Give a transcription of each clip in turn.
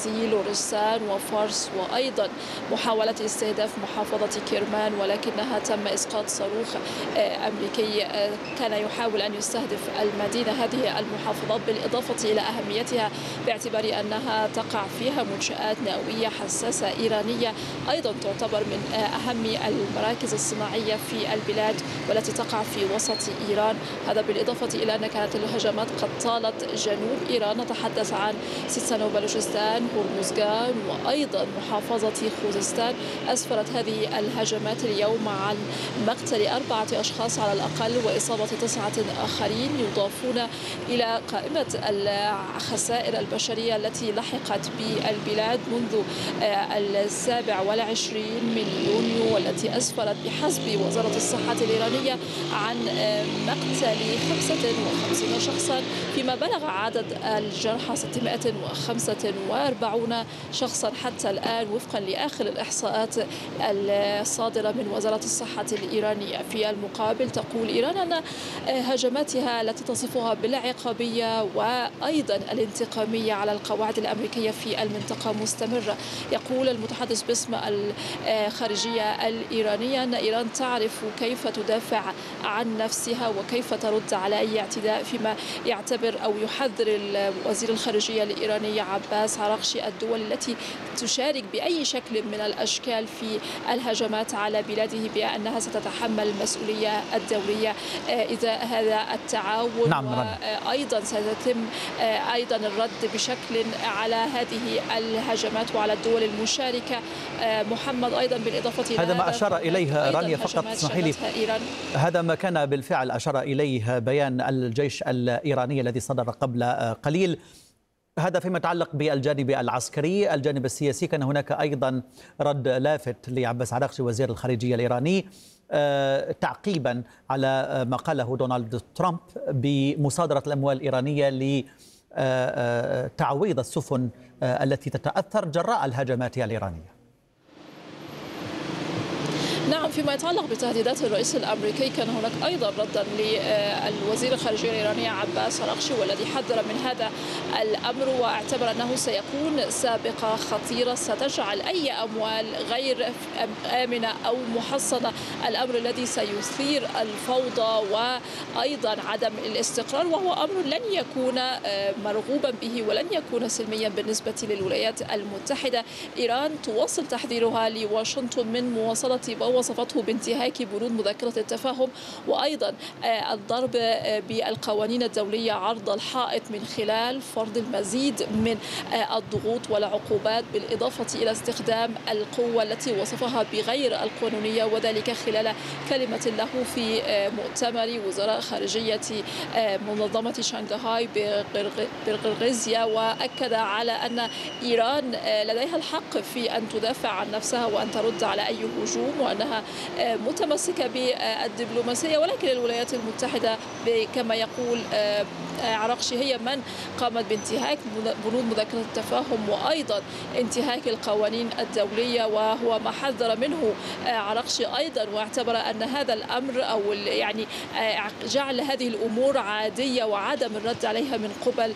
إربيل ورستان وفارس، وأيضا محاولة استهداف محافظة كرمان، ولكنها تم إسقاط صاروخ أمريكي كان يحاول أن يستهدف المدينة. هذه المحافظات بالإضافة إلى أهميتها باعتبار أنها تقع فيها منشآت نووية حساسة إيرانية أيضا تعتبر من أهم المراكز الصناعية في البلاد والتي تقع في وسط إيران. هذا بالإضافة إلى أن كانت الهجمات قد طالت جنوب إيران، نتحدث عن سيستان وبلوشستان، هرمزغان، وأيضا محافظة خوزستان. أسفرت هذه الهجمات اليوم عن مقتل 4 أشخاص على الأقل وإصابة 9 آخرين، يضافون إلى قائمة الخسائر البشرية التي لحقت بالبلاد منذ 27 من يونيو، والتي أسفرت بحسب وزارة الصحة الإيرانية عن مقتل 55 شخصا، فيما بلغ عدد الجرحى 645 شخصا حتى الآن وفقا لآخر الإحصاءات الصادرة من وزارة الصحة الإيرانية. في المقابل تقول إيران أن هجماتها التي تصفها بالعقابية وأيضا الانتقامية على القواعد الأمريكية في المنطقة مستمرة. يقول المتحدث باسم الخارجية الإيرانية أن إيران تعرف كيف تدافع عن نفسها وكيف ترد على أي اعتداء، فيما يعتبر أو يحذر وزير الخارجية الإيرانية عباس عراقشي الدول التي تشارك بأي شكل من الأشكال في الهجمات على بلاده بأنها ستتحمل المسؤولية الدولية إذا هذا التعاون. نعم. وأيضا سيتم أيضا الرد بشكل على هذه الهجمات وعلى الدول المشاركة. محمد، أيضا بالإضافة إلى هذا ما أشار إليه رانيا، فقط اسمحي لي، هذا ما كان بالفعل أشار إليه بيان الجيش الإيراني الذي صدر قبل قليل. هذا فيما يتعلق بالجانب العسكري. الجانب السياسي كان هناك أيضا رد لافت لعباس عراقشي وزير الخارجية الإيراني تعقيبا على ما قاله دونالد ترامب بمصادرة الأموال الإيرانية لتعويض السفن التي تتأثر جراء الهجمات الإيرانية. نعم، فيما يتعلق بتهديدات الرئيس الأمريكي كان هناك أيضا ردا للوزير الخارجية الإيراني عباس عراقشي، والذي حذر من هذا الأمر واعتبر أنه سيكون سابقة خطيرة ستجعل أي أموال غير آمنة أو محصنة، الأمر الذي سيثير الفوضى وأيضا عدم الاستقرار، وهو أمر لن يكون مرغوبا به ولن يكون سلميا بالنسبة للولايات المتحدة. إيران تواصل تحذيرها لواشنطن من مواصلة وصفته بانتهاك بنود مذكرة التفاهم، وأيضا الضرب بالقوانين الدولية عرض الحائط من خلال فرض المزيد من الضغوط والعقوبات، بالإضافة إلى استخدام القوة التي وصفها بغير القانونية، وذلك خلال كلمة له في مؤتمر وزراء خارجية منظمة شنغهاي بقرغيزيا، وأكد على أن إيران لديها الحق في أن تدافع عن نفسها وأن ترد على أي هجوم، وأنها متمسكة بالدبلوماسية، ولكن الولايات المتحدة كما يقول عراقشي هي من قامت بانتهاك بنود مذكرة التفاهم وأيضا انتهاك القوانين الدولية، وهو ما حذر منه عراقشي أيضا، واعتبر أن هذا الأمر أو يعني جعل هذه الأمور عادية وعدم الرد عليها من قبل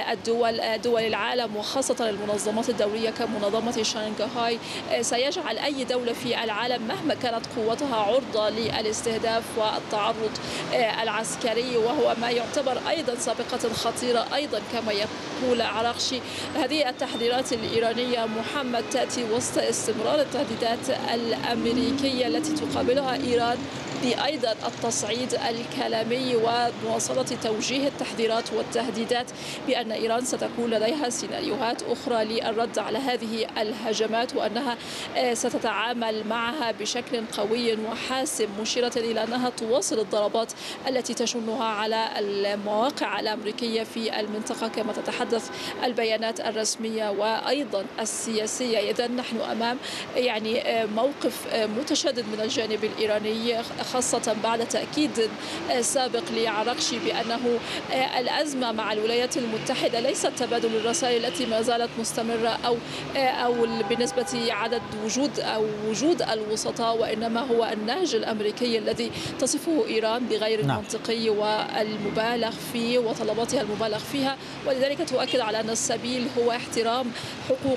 دول العالم وخاصة المنظمات الدولية كمنظمة شنغهاي سيجعل أي دولة في العالم مهما كانت قوتها عرضة للاستهداف والتعرض العسكري، وهو ما يعتبر أيضا سابقة خطيرة أيضا كما يقول عراقشي. هذه التحذيرات الإيرانية محمد تأتي وسط استمرار التهديدات الأمريكية التي تقابلها إيران بأيضا التصعيد الكلامي ومواصلة توجيه التحذيرات والتهديدات بأن إيران ستكون لديها سيناريوهات أخرى للرد على هذه الهجمات، وأنها ستتعامل معها بشكل قوي وحاسم، مشيرة إلى أنها تواصل الضربات التي تشنها على المواقع الأمريكية في المنطقة كما تتحدث البيانات الرسمية وأيضا السياسية. إذن نحن أمام يعني موقف متشدد من الجانب الإيراني، خاصة بعد تأكيد سابق لعراقشي بأنه الأزمة مع الولايات المتحدة ليست تبادل الرسائل التي ما زالت مستمرة أو بالنسبة عدد وجود الوسطاء، وإنما هو النهج الأمريكي الذي تصفه إيران بغير المنطقي والمبالغ فيه وطلباتها المبالغ فيها، ولذلك تؤكد على أن السبيل هو احترام حقوق